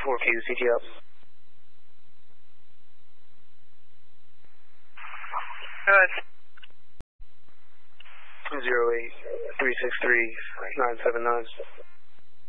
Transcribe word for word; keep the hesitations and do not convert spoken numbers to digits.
four Q, C T up. Good. Zero eight three six three nine seven nine.